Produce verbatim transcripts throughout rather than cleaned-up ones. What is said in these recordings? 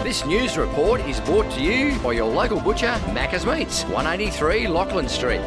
This news report is brought to you by your local butcher, Macca's Meats, one eighty-three Lachlan Street.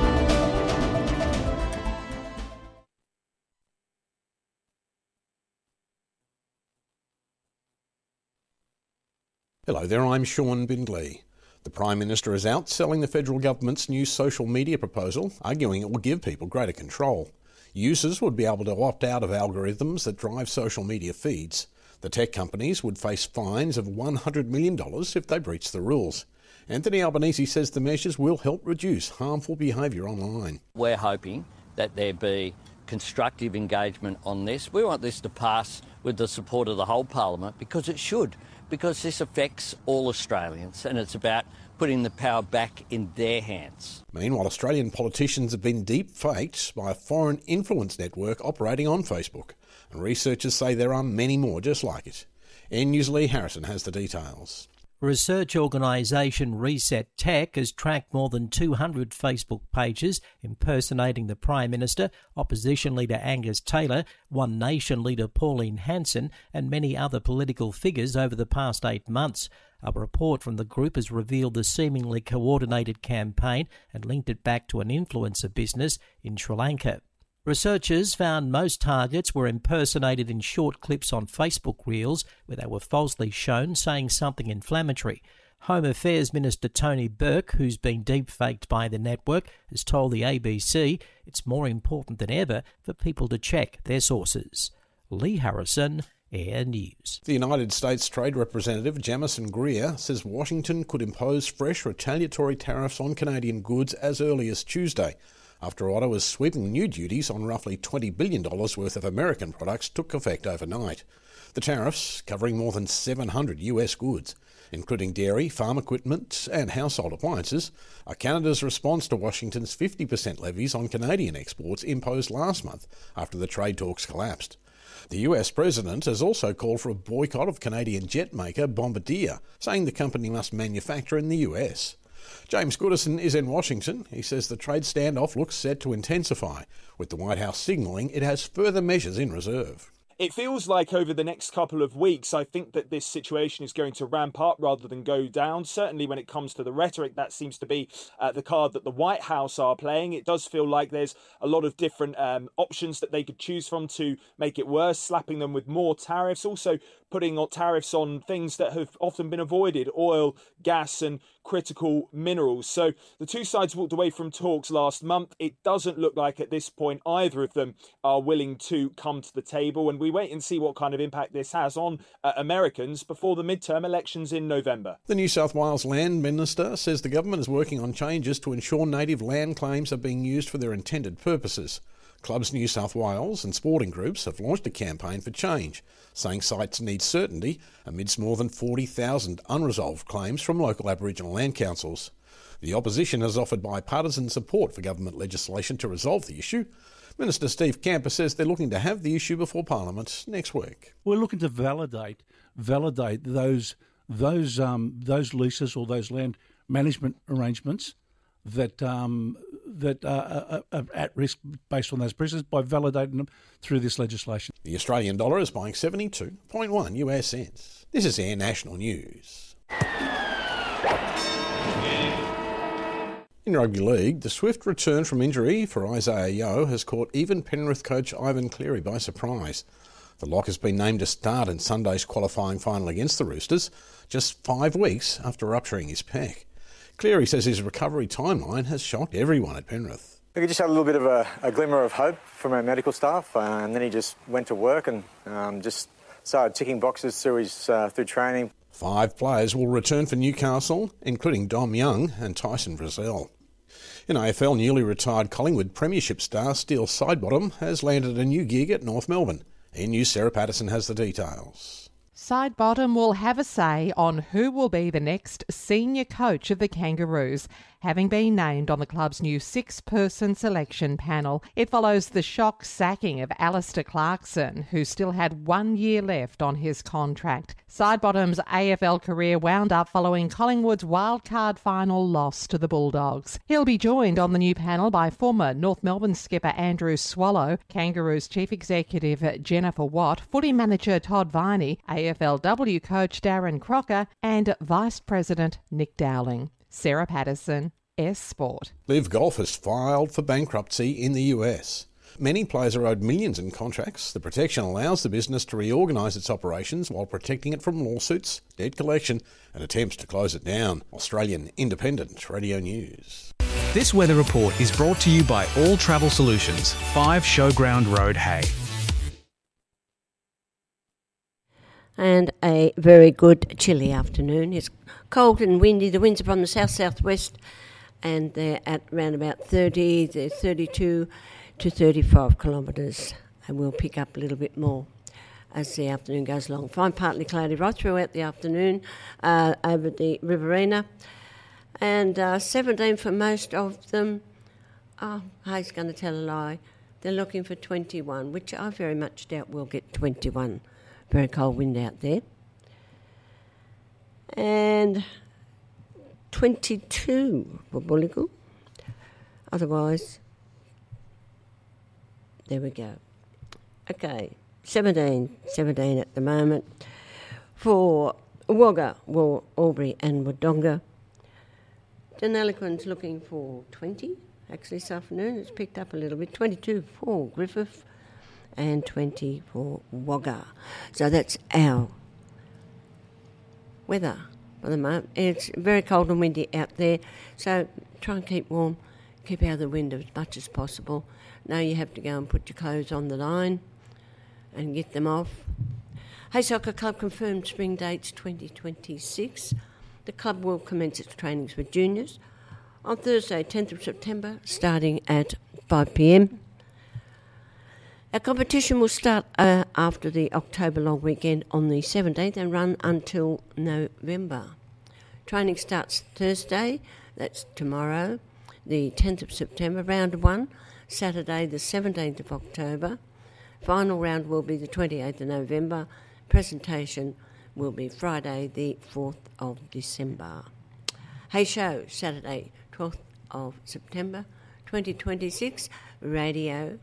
Hello there, I'm Sean Bindley. The Prime Minister is out selling the federal government's new social media proposal, arguing it will give people greater control. Users would be able to opt out of algorithms that drive social media feeds. The tech companies would face fines of one hundred million dollars if they breach the rules. Anthony Albanese says the measures will help reduce harmful behaviour online. We're hoping that there be constructive engagement on this. We want this to pass with the support of the whole Parliament because it should, because this affects all Australians and it's about putting the power back in their hands. Meanwhile, Australian politicians have been deep-faked by a foreign influence network operating on Facebook, and researchers say there are many more just like it. N News' Lee Harrison has the details. Research organisation Reset Tech has tracked more than two hundred Facebook pages impersonating the Prime Minister, opposition leader Angus Taylor, One Nation leader Pauline Hanson and many other political figures over the past eight months. A report from the group has revealed the seemingly coordinated campaign and linked it back to an influencer business in Sri Lanka. Researchers found most targets were impersonated in short clips on Facebook Reels where they were falsely shown saying something inflammatory. Home Affairs Minister Tony Burke, who's been deep-faked by the network, has told the A B C it's more important than ever for people to check their sources. Lee Harrison, Air News. The United States Trade Representative Jamison Greer says Washington could impose fresh retaliatory tariffs on Canadian goods as early as Tuesday, after Ottawa's sweeping new duties on roughly twenty billion dollars worth of American products took effect overnight. The tariffs, covering more than seven hundred U S goods, including dairy, farm equipment and household appliances, are Canada's response to Washington's fifty percent levies on Canadian exports imposed last month after the trade talks collapsed. The U S President has also called for a boycott of Canadian jet maker Bombardier, saying the company must manufacture in the U S. James Goodison is in Washington. He says the trade standoff looks set to intensify, with the White House signalling it has further measures in reserve. It feels like over the next couple of weeks, I think that this situation is going to ramp up rather than go down. Certainly when it comes to the rhetoric, that seems to be uh, the card that the White House are playing. It does feel like there's a lot of different um, options that they could choose from to make it worse, slapping them with more tariffs, also putting on tariffs on things that have often been avoided, oil, gas and critical minerals. So the two sides walked away from talks last month. It doesn't look like at this point either of them are willing to come to the table, and we wait and see what kind of impact this has on uh, Americans before the midterm elections in November. The New South Wales Land Minister says the government is working on changes to ensure native land claims are being used for their intended purposes. Clubs New South Wales and sporting groups have launched a campaign for change, saying sites need certainty amidst more than forty thousand unresolved claims from local Aboriginal land councils. The opposition has offered bipartisan support for government legislation to resolve the issue. Minister Steve Camper says they're looking to have the issue before Parliament next week. We're looking to validate validate those those um, those leases or those land management arrangements that um, that are, are, are at risk based on those precedents by validating them through this legislation. The Australian dollar is buying seventy-two point one U S cents. This is Air National News. In Rugby League, the swift return from injury for Isaiah Yeo has caught even Penrith coach Ivan Cleary by surprise. The Lock has been named to start in Sunday's qualifying final against the Roosters, just five weeks after rupturing his pec. Cleary says his recovery timeline has shocked everyone at Penrith. We just had a little bit of a, a glimmer of hope from our medical staff, uh, and then he just went to work and um, just started ticking boxes through his uh, through training. Five players will return for Newcastle, including Dom Young and Tyson Frizzell. In A F L, newly retired Collingwood Premiership star Steele Sidebottom has landed a new gig at North Melbourne. N News' Sarah Patterson has the details. Sidebottom will have a say on who will be the next senior coach of the Kangaroos. having been named on the club's new six-person selection panel. It follows the shock sacking of Alistair Clarkson, who still had one year left on his contract. Sidebottom's A F L career wound up following Collingwood's wildcard final loss to the Bulldogs. He'll be joined on the new panel by former North Melbourne skipper Andrew Swallow, Kangaroos chief executive Jennifer Watt, footy manager Todd Viney, A F L W coach Darren Crocker and Vice President Nick Dowling. Sarah Patterson, S Sport. Liv Golf has filed for bankruptcy in the U S. Many players are owed millions in contracts. The protection allows the business to reorganise its operations while protecting it from lawsuits, debt collection and attempts to close it down. Australian Independent Radio News. This weather report is brought to you by All Travel Solutions, five Showground Road, Hay. And a very good chilly afternoon. It's cold and windy. The winds are from the south-southwest and they're at around about thirty, they're thirty-two to thirty-five kilometres, and we'll pick up a little bit more as the afternoon goes along. Fine partly cloudy right throughout the afternoon uh, over the Riverina, and uh, seventeen for most of them. Oh, Hay's going to tell a lie. They're looking for twenty-one, which I very much doubt we'll get twenty-one. Very cold wind out there. And twenty-two for Bulligal. Otherwise, there we go. Okay, seventeen, seventeen at the moment for Wagga, War, Albury and Wodonga. Deniliquin's looking for twenty, actually this afternoon. It's picked up a little bit. twenty-two for Griffith and twenty for Wagga. So that's our weather for the moment. It's very cold and windy out there, so try and keep warm, keep out of the wind as much as possible. Now you have to go and put your clothes on the line and get them off. Hay Soccer Club confirmed spring dates twenty twenty-six. The club will commence its trainings with juniors on Thursday, tenth of September, starting at five p m. Our competition will start uh, after the October long weekend on the seventeenth and run until November. Training starts Thursday, that's tomorrow, the tenth of September, round one, Saturday the seventeenth of October. Final round will be the twenty-eighth of November. Presentation will be Friday the fourth of December. Hay Show, Saturday twelfth of September twenty twenty-six, radio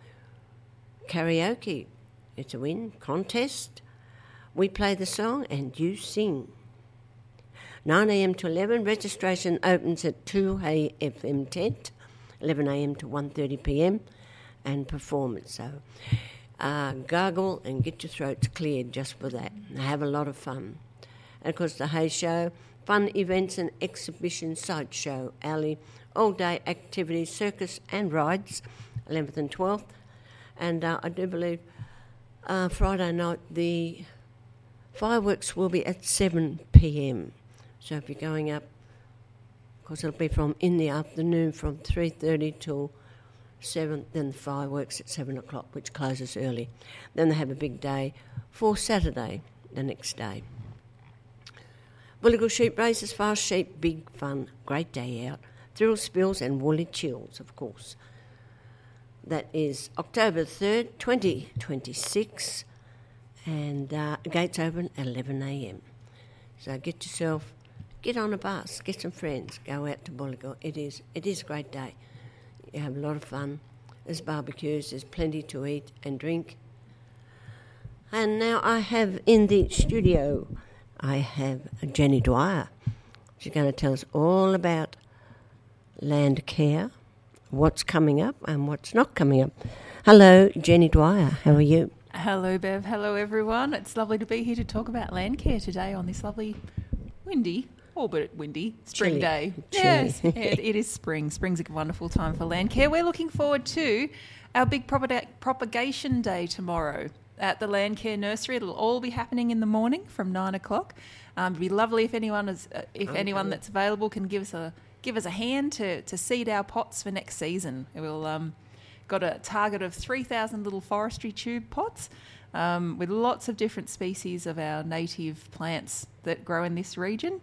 karaoke. It's a win contest. We play the song and you sing. nine a m to eleven, registration opens at two Hay F M tent, eleven a m to one thirty p m, and performance. So uh, gargle and get your throats cleared just for that. Have a lot of fun. And of course the Hay Show, fun events and exhibition, sideshow alley, all-day activities, circus and rides, eleventh and twelfth. And uh, I do believe uh, Friday night the fireworks will be at seven p m. So if you're going up, of course it'll be from in the afternoon from three thirty till seven, then the fireworks at seven o'clock, which closes early. Then they have a big day for Saturday, the next day. Bulligal sheep races, fast sheep, big fun, great day out. Thrill spills and woolly chills, of course. That is October third, twenty twenty-six, and uh, gates open at eleven a m. So get yourself, get on a bus, get some friends, go out to Bulligal. It is, it is a great day. You have a lot of fun. There's barbecues, there's plenty to eat and drink. And now I have in the studio, I have Jenny Dwyer. She's going to tell us all about Landcare, what's coming up and what's not coming up. Hello, Jenny Dwyer. How are you? Hello, Bev. Hello, everyone. It's lovely to be here to talk about Landcare today on this lovely, windy, albeit windy, spring Chilly. day. Chilly. Yes, it, it is spring. Spring's a wonderful time for Landcare. We're looking forward to our big propag- propagation day tomorrow at the Landcare Nursery. It'll all be happening in the morning from nine o'clock. Um, it'd be lovely if anyone is, uh, if Okay. anyone that's available can give us a give us a hand to, to seed our pots for next season. We'll um, got a target of three thousand little forestry tube pots um, with lots of different species of our native plants that grow in this region.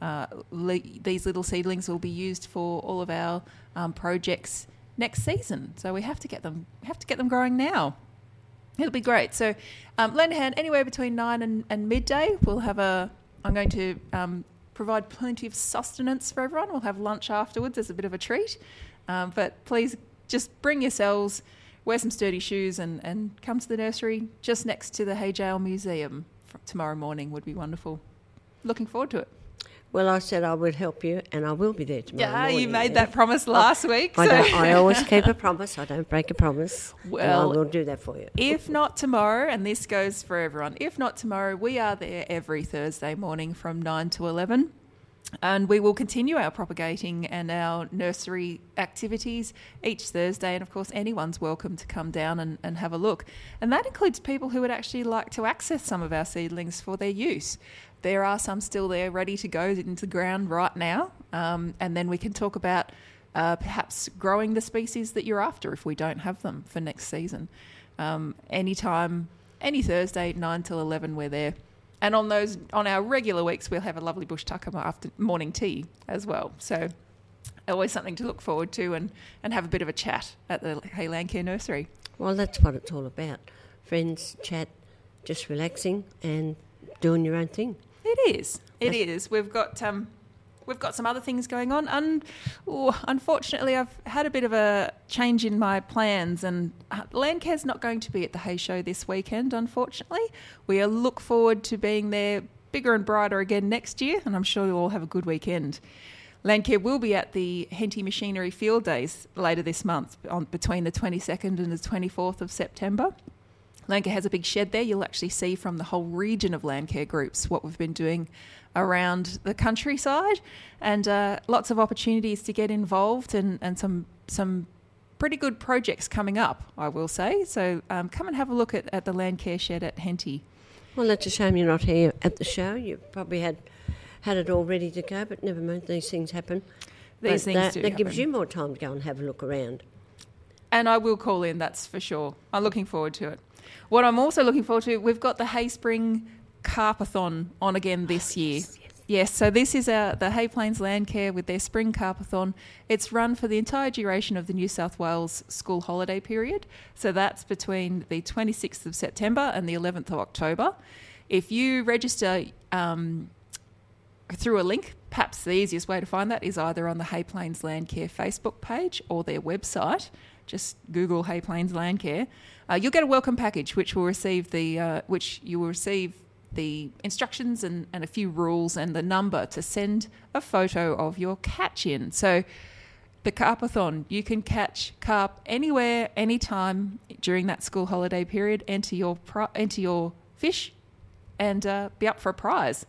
uh, le- these little seedlings will be used for all of our um, projects next season. So we have to get them have to get them growing now. It'll be great. So um, lend a hand anywhere between nine and, and midday. We'll have a. I'm going to um, provide plenty of sustenance for everyone. We'll have lunch afterwards as a bit of a treat. Um, but please just bring yourselves, wear some sturdy shoes, and, and come to the nursery just next to the Hay Jail Museum tomorrow morning. Would be wonderful. Looking forward to it. Well, I said I would help you, and I will be there tomorrow Yeah, morning. you made that promise last week. I, so. don't, I always keep a promise. I don't break a promise. Well, and I will do that for you. If not tomorrow, and this goes for everyone, if not tomorrow, we are there every Thursday morning from nine to eleven. And we will continue our propagating and our nursery activities each Thursday. And, of course, anyone's welcome to come down and, and have a look. And that includes people who would actually like to access some of our seedlings for their use. There are some still there ready to go into the ground right now. Um, and then we can talk about uh, perhaps growing the species that you're after if we don't have them for next season. Um, anytime, any Thursday, nine till eleven, we're there. And on those, on our regular weeks, we'll have a lovely bush tucker after morning tea as well. So always something to look forward to and, and have a bit of a chat at the Hay Landcare Nursery. Well, that's what it's all about. Friends, chat, just relaxing and doing your own thing. It is. It is. We've got um, we've got some other things going on. And oh, unfortunately, I've had a bit of a change in my plans, and uh, Landcare's not going to be at the Hay Show this weekend, unfortunately. We look forward to being there bigger and brighter again next year, and I'm sure you'll all have a good weekend. Landcare will be at the Henty Machinery Field Days later this month, on between the twenty-second and the twenty-fourth of September. Landcare has a big shed there. You'll actually see from the whole region of Landcare groups what we've been doing around the countryside, and uh, lots of opportunities to get involved, and, and some some pretty good projects coming up, I will say. So um, come and have a look at, at the Landcare shed at Henty. Well, that's a shame you're not here at the show. You probably had had it all ready to go, but never mind, these things happen. These but things that, do That happen. gives you more time to go and have a look around. And I will call in, that's for sure. I'm looking forward to it. What I'm also looking forward to, we've got the Hay Spring Carpathon on again this year. Yes, yes. yes so this is our, the Hay Plains Landcare with their Spring Carpathon. It's run for the entire duration of the New South Wales school holiday period. So that's between the twenty-sixth of September and the eleventh of October. If you register um, through a link, perhaps the easiest way to find that is either on the Hay Plains Landcare Facebook page or their website. Just Google Hay Plains Landcare. Uh, you'll get a welcome package, which will receive the uh, which you will receive the instructions and, and a few rules and the number to send a photo of your catch in. So the Carpathon, you can catch carp anywhere, anytime during that school holiday period. Enter your pri- enter your fish, and uh, be up for a prize,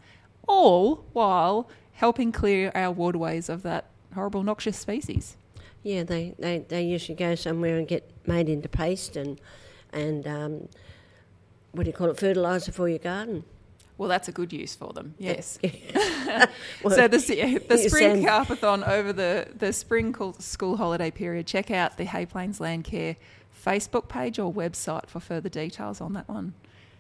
all while helping clear our waterways of that horrible noxious species. Yeah, they, they, they usually go somewhere and get made into paste and and um, what do you call it, fertiliser for your garden. Well, that's a good use for them, yes. Well, so the, the you Spring sound- Carpathon over the, the spring school holiday period, check out the Hay Plains Landcare Facebook page or website for further details on that one.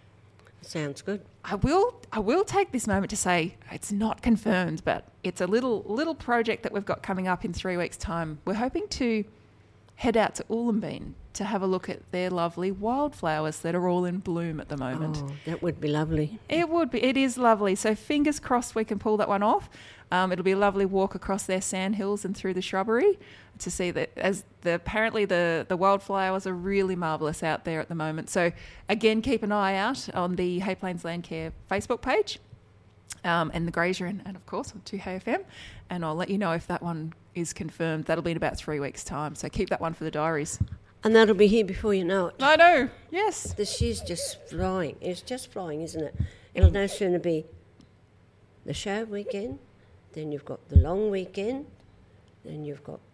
Sounds good. I will I will take this moment to say it's not confirmed, but it's a little little project that we've got coming up in three weeks' time. We're hoping to head out to Ullumbeen to have a look at their lovely wildflowers that are all in bloom at the moment. Oh, that would be lovely. It would be. It is lovely. So fingers crossed we can pull that one off. Um, it'll be a lovely walk across their sandhills and through the shrubbery to see that as the apparently the, the wildflowers are really marvellous out there at the moment. So again, keep an eye out on the Hay Plains Landcare Facebook page um, and the Grazier and, and of course on two Hay F M, and I'll let you know if that one is confirmed. That'll be in about three weeks' time. So keep that one for the diaries. And that'll be here before you know it. I know. Yes. This year's just flying. It's just flying, isn't it? It'll no sooner be the show weekend, then you've got the long weekend, then you've got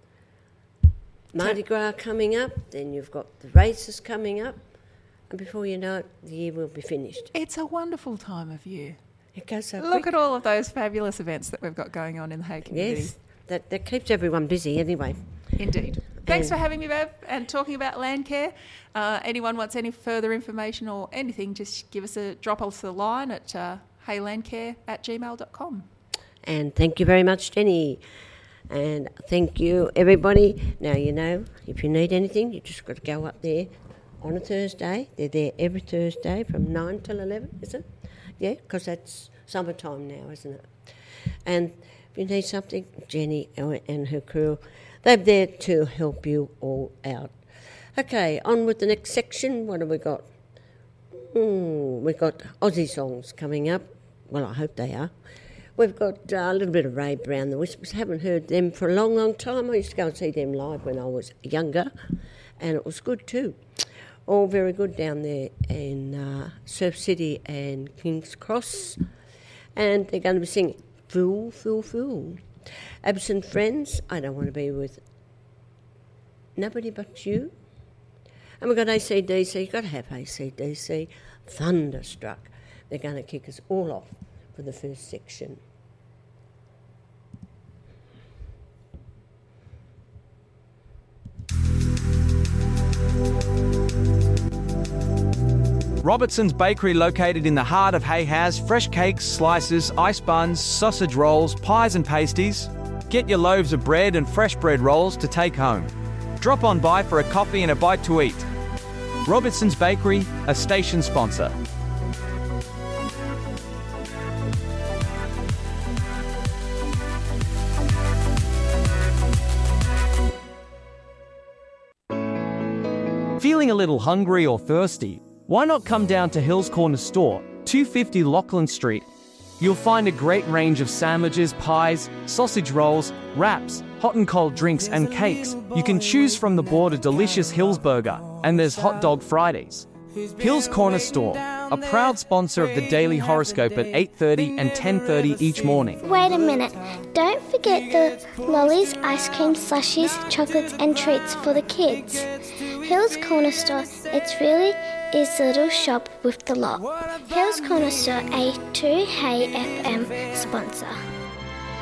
Mardi Gras coming up, then you've got the races coming up, and before you know it, the year will be finished. It's a wonderful time of year. It goes so Look quick. at all of those fabulous events that we've got going on in the Hay community. Yes, that, that keeps everyone busy anyway. Indeed. Thanks And- for having me, Bev, and talking about Landcare. Uh, anyone wants any further information or anything, just give us a drop us a line at uh, haylandcare at gmail dot com. And thank you very much, Jenny. And thank you, everybody. Now, you know, if you need anything, you just got to go up there on a Thursday. They're there every Thursday from nine till eleven, is it? Yeah, because that's summertime now, isn't it? And if you need something, Jenny and her crew, they're there to help you all out. Okay, on with the next section. What have we got? Mm, we've got Aussie songs coming up. Well, I hope they are. We've got uh, a little bit of Ray Brown, the Whispers. Haven't heard them for a long, long time. I used to go and see them live when I was younger, and it was good too. All very good down there in uh, Surf City and King's Cross. And they're going to be singing Fool, Fool, Fool. Absent Friends, I Don't Want to Be With Nobody But You. And we've got A C D C, you've got to have A C D C. Thunderstruck. They're going to kick us all off for the first section. Robertson's Bakery, located in the heart of Hay, has fresh cakes, slices, ice buns, sausage rolls, pies and pasties. Get your loaves of bread and fresh bread rolls to take home. Drop on by for a coffee and a bite to eat. Robertson's Bakery, a station sponsor. Feeling a little hungry or thirsty? Why not come down to Hills Corner Store, two fifty Lachlan Street. You'll find a great range of sandwiches, pies, sausage rolls, wraps, hot and cold drinks and cakes. You can choose from the board a delicious Hills burger, and there's Hot Dog Fridays. Hills Corner Store, a proud sponsor of the Daily Horoscope at eight thirty and ten thirty each morning. Wait a minute. Don't forget the lollies, ice cream, slushies, chocolates and treats for the kids. Hills Corner Store, it's really is the little shop with the lot. Hills Corner Store, a two Hay F M sponsor.